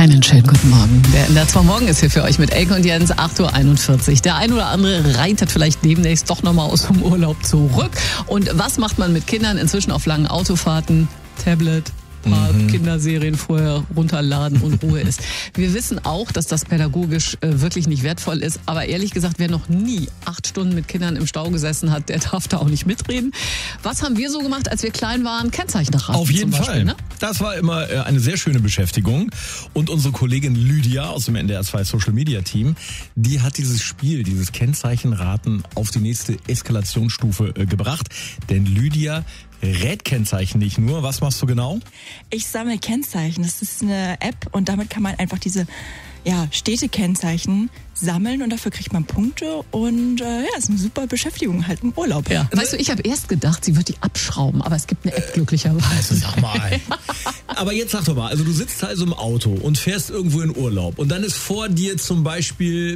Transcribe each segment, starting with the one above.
Einen schönen guten Morgen. Der NDR 2 Morgen ist hier für euch mit Elke und Jens, 8.41 Uhr. Der ein oder andere reitet vielleicht demnächst doch nochmal aus dem Urlaub zurück. Und was macht man mit Kindern inzwischen auf langen Autofahrten? Tablet, Kinderserien vorher runterladen und Ruhe ist. Wir wissen auch, dass das pädagogisch wirklich nicht wertvoll ist. Aber ehrlich gesagt, wer noch nie 8 Stunden mit Kindern im Stau gesessen hat, der darf da auch nicht mitreden. Was haben wir so gemacht, als wir klein waren? Kennzeichen nach Auf jeden Fall. Ne? Das war immer eine sehr schöne Beschäftigung. Und unsere Kollegin Lydia aus dem NDR 2 Social Media Team, die hat dieses Spiel, dieses Kennzeichenraten auf die nächste Eskalationsstufe gebracht. Denn Lydia rät Kennzeichen nicht nur. Was machst du genau? Ich sammle Kennzeichen. Das ist eine App und damit kann man einfach diese Städtekennzeichen sammeln und dafür kriegt man Punkte und ist eine super Beschäftigung halt im Urlaub. Ja. Weißt du, ich habe erst gedacht, sie wird die abschrauben, aber es gibt eine App glücklicherweise. Also sag mal. Aber jetzt sag doch mal, also du sitzt also im Auto und fährst irgendwo in Urlaub und dann ist vor dir zum Beispiel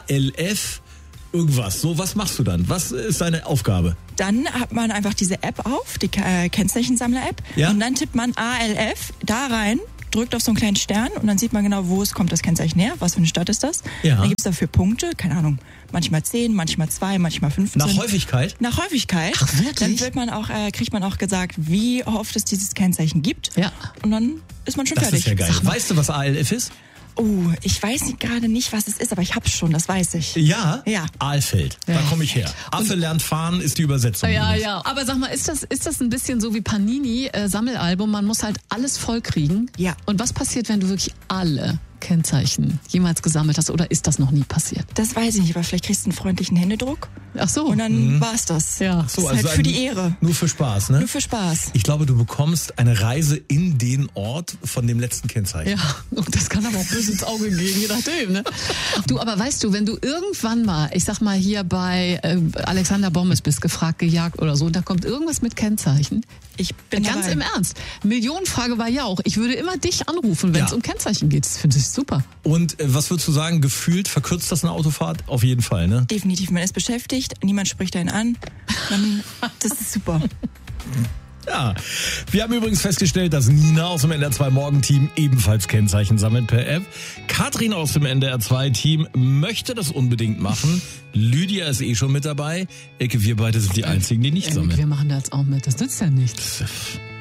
ALF irgendwas. So, was machst du dann? Was ist deine Aufgabe? Dann hat man einfach diese App auf, die Kennzeichensammler-App. Ja? Und dann tippt man ALF da rein, drückt auf so einen kleinen Stern und dann sieht man genau, wo es kommt das Kennzeichen her, was für eine Stadt ist das. Ja. Dann gibt es dafür Punkte, keine Ahnung, manchmal 10, manchmal 2, manchmal 15. Nach Häufigkeit? Nach Häufigkeit. Ach, wirklich? Dann wird man auch, kriegt man auch gesagt, wie oft es dieses Kennzeichen gibt. Ja. Und dann ist man schon Das fertig. ist ja geil. Weißt du, was ALF ist? Oh, ich weiß gerade nicht, was es ist, aber ich hab's schon, das weiß ich. Ja? Ja. Aalfeld. Da komme ich her. Affe lernt fahren ist die Übersetzung. Ja. Aber sag mal, ist das ein bisschen so wie Panini Sammelalbum? Man muss halt alles voll kriegen. Ja. Und was passiert, wenn du wirklich alle Kennzeichen jemals gesammelt hast, oder ist das noch nie passiert? Das weiß ich nicht, aber vielleicht kriegst du einen freundlichen Händedruck Ach so. und dann war's das. Ja. Das ist halt für die Ehre. Nur für Spaß, ne? Nur für Spaß. Ich glaube, du bekommst eine Reise in den Ort von dem letzten Kennzeichen. Ja, und das kann aber auch böse ins Auge gehen, je nachdem, ne? Du, aber weißt du, wenn du irgendwann mal, ich sag mal hier bei Alexander Bommes bist gefragt, gejagt oder so, und da kommt irgendwas mit Kennzeichen. Ich bin Ganz dabei. im Ernst. Millionenfrage war ja auch, ich würde immer dich anrufen, wenn es um Kennzeichen geht. Das finde ich super. Und was würdest du sagen, gefühlt verkürzt das eine Autofahrt? Auf jeden Fall, ne? Definitiv, man ist beschäftigt, niemand spricht einen an. Das ist super. Ja, wir haben übrigens festgestellt, dass Nina aus dem NDR 2 Morgenteam ebenfalls Kennzeichen sammelt per App. Katrin aus dem NDR 2 Team möchte das unbedingt machen. Lydia ist schon mit dabei. Ecke, wir beide sind die Einzigen, die nicht sammeln. Wir machen da jetzt auch mit. Das nützt ja nichts.